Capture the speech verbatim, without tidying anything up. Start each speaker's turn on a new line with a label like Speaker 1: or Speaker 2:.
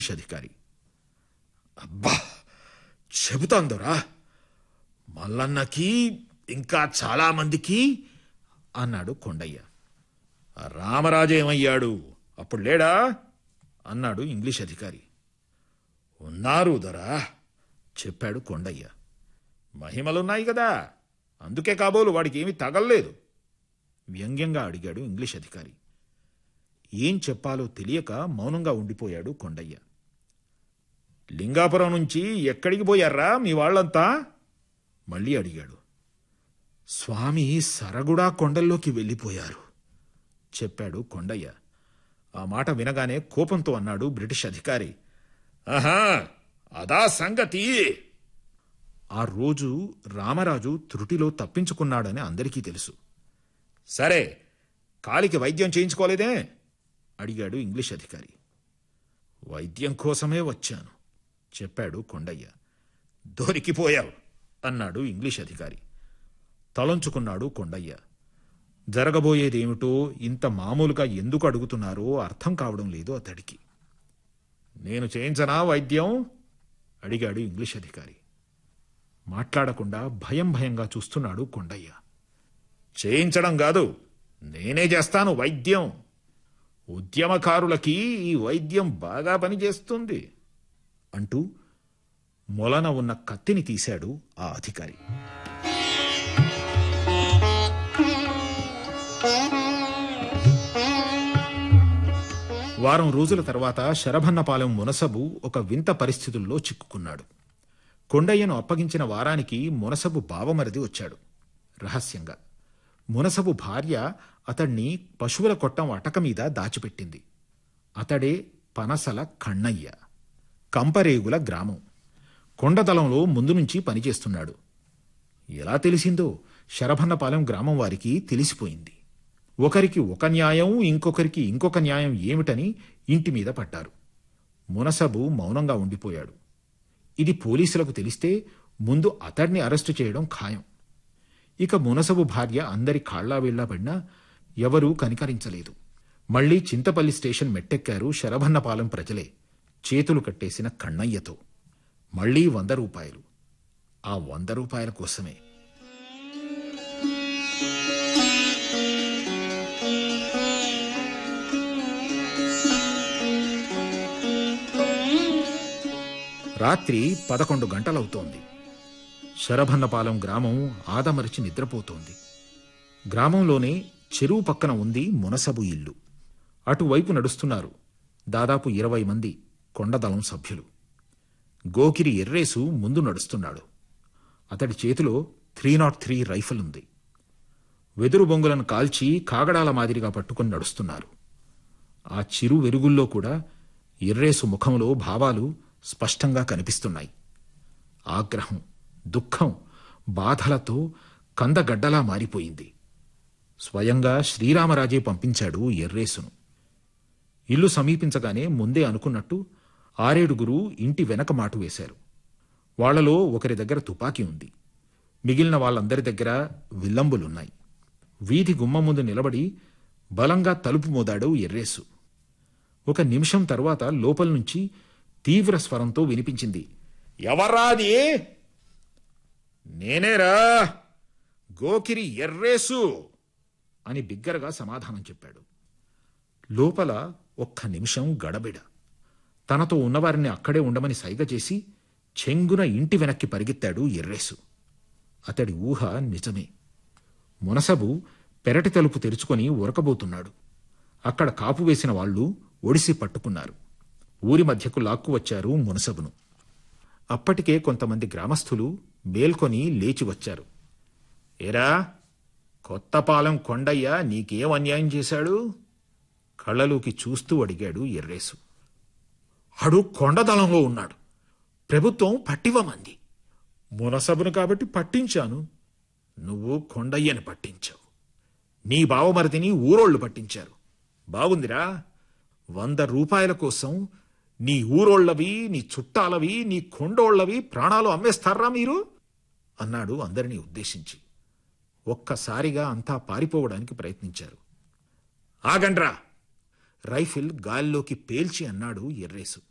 Speaker 1: అధికారి. అబ్బా, చెబుతాందోరా, మల్లన్నకి ఇంకా చాలా మందికి అన్నాడు కొండయ్య. రామరాజేమయ్యాడు, అప్పుడు లేడా అన్నాడు ఇంగ్లీష్ అధికారి. ఉన్నారు దొరా చెప్పాడు కొండయ్య. మహిమలున్నాయి కదా, అందుకే కాబోలు వాడికి ఏమీ తగల్లేదు వ్యంగ్యంగా అడిగాడు ఇంగ్లీష్ అధికారి. ఏం చెప్పాలో తెలియక మౌనంగా ఉండిపోయాడు కొండయ్య. లింగాపురం నుంచి ఎక్కడికి పోయారా మీ వాళ్ళంతా మళ్ళీ అడిగాడు. స్వామి సరగుడా కొండల్లోకి వెళ్ళిపోయారు చెప్పాడు కొండయ్య. ఆ మాట వినగానే కోపంతో అన్నాడు బ్రిటిష్ అధికారి. ఆహా, అదా సంగతి. ఆ రోజు రామరాజు త్రుటిలో తప్పించుకున్నాడని అందరికీ తెలుసు. సరే, కాలికి వైద్యం చేయించుకోలేదే అడిగాడు ఇంగ్లీష్ అధికారి. వైద్యం కోసమే వచ్చాను చెప్పాడు కొండయ్య. దొరికిపోయావు అన్నాడు ఇంగ్లీష్ అధికారి. తలంచుకున్నాడు కొండయ్య. జరగబోయేదేమిటో ఇంత మామూలుగా ఎందుకు అడుగుతున్నారో అర్థం కావడం లేదు అతడికి. నేను చేయించనా వైద్యం అడిగాడు ఇంగ్లీష్ అధికారి. మాట్లాడకుండా భయం భయంగా చూస్తున్నాడు కొండయ్య. చేయించడం కాదు, నేనే చేస్తాను వైద్యం. ఉద్యమకారులకి ఈ వైద్యం బాగా పనిచేస్తుంది అంటూ మొలన ఉన్న కత్తిని తీశాడు ఆ అధికారి. వారం రోజుల తర్వాత శరభన్నపాలెం మునసబు ఒక వింత పరిస్థితుల్లో చిక్కుకున్నాడు. కొండయ్యను అప్పగించిన వారానికి మునసబు బావమరిది వచ్చాడు రహస్యంగా. మునసబు భార్య అతణ్ణి పశువుల కొట్టం అటక మీద దాచిపెట్టింది. అతడే పనసల కన్నయ్య. కంపరేగుల గ్రామం. కొండదలంలో ముందు నుంచి పనిచేస్తున్నాడు. ఎలా తెలిసిందో శరభన్నపాలెం గ్రామం వారికి తెలిసిపోయింది. ఒకరికి ఒక న్యాయం, ఇంకొకరికి ఇంకొక న్యాయం ఏమిటని ఇంటి మీద పడ్డారు. మునసబు మౌనంగా ఉండిపోయాడు. ఇది పోలీసులకు తెలిస్తే ముందు అతడిని అరెస్టు చేయడం ఖాయం. ఇక మునసబు భార్య అందరి కాళ్లా వేళ్లా పడినా ఎవరూ కనికరించలేదు. మళ్లీ చింతపల్లి స్టేషన్ మెట్టెక్కారు శరభన్నపాలెం ప్రజలే, చేతులు కట్టేసిన కన్నయ్యతో. మళ్లీ వంద రూపాయలు. ఆ వంద రూపాయల కోసమే. రాత్రి పదకొండు గంటలవుతోంది. శరభన్నపాలెం గ్రామం ఆదమరిచి నిద్రపోతోంది. గ్రామంలోనే చెరువు పక్కన ఉంది మునసబు ఇల్లు. అటువైపు నడుస్తున్నారు దాదాపు ఇరవై మంది కొండదళం సభ్యులు. గోకిరి ఎర్రేసు ముందు నడుస్తున్నాడు. అతడి చేతిలో త్రీ నాట్ త్రీ రైఫిల్ ఉంది. వెదురు బొంగులను కాల్చి కాగడాల మాదిరిగా పట్టుకుని నడుస్తున్నారు. ఆ చిరు వెలుగుల్లో కూడా ఎర్రేసు ముఖంలో భావాలు స్పష్టంగా కనిపిస్తున్నాయి. ఆగ్రహం, దుఃఖం, బాధలతో కందగడ్డలా మారిపోయింది. స్వయంగా శ్రీరామరాజే పంపించాడు ఎర్రేసును. ఇల్లు సమీపించగానే ముందే అనుకున్నట్టు ఆరేడుగురు ఇంటి వెనక మాటు వేశారు. వాళ్లలో ఒకరి దగ్గర తుపాకీ ఉంది. మిగిలిన వాళ్ళందరి దగ్గర విల్లంబులున్నాయి. వీధి గుమ్మ ముందు నిలబడి బలంగా తలుపు మోదాడు ఎర్రేసు. ఒక నిమిషం తర్వాత లోపల నుంచి తీవ్ర స్వరంతో వినిపించింది. ఎవర్రాది? నేనేరా, గోకిరి ఎర్రేసు అని బిగ్గరగా సమాధానం చెప్పాడు. లోపల ఒక్క నిమిషం గడబిడ. తనతో ఉన్నవారిని అక్కడే ఉండమని సైగ చేసి చెంగున ఇంటి వెనక్కి పరిగెత్తాడు ఎర్రేసు. అతడి ఊహ నిజమే. మునసబు పెరటి తలుపు తెరుచుకొని ఉరకబోతున్నాడు. అక్కడ కాపు వేసిన వాళ్లు ఒడిసి పట్టుకున్నారు. ఊరి మధ్యకు లాక్కువచ్చారు మునసబును. అప్పటికే కొంతమంది గ్రామస్థులు మేల్కొని లేచి వచ్చారు. ఏరా, కొత్తపాలెం కొండయ్య నీకేం అన్యాయం చేశాడు? కళ్ళలోకి చూస్తూ అడిగాడు ఎర్రేసు. అడు కొండదళంలో ఉన్నాడు. ప్రభుత్వం పట్టివ్వమంది. మునసబును కాబట్టి పట్టించాను. నువ్వు కొండయ్యని పట్టించావు. నీ బావమరిదిని ఊరోళ్లు పట్టించారు. బాగుందిరా. వంద రూపాయల కోసం నీ ఊరోళ్లవి, నీ చుట్టాలవి, నీ కొండోళ్లవి ప్రాణాలు అమ్మేస్తారా మీరు అన్నాడు అందరినీ ఉద్దేశించి. ఒక్కసారిగా అంతా పారిపోవడానికి ప్రయత్నించారు. ఆగండ్రా, రైఫిల్ గాల్లోకి పేల్చి అన్నాడు ఎర్రేసు.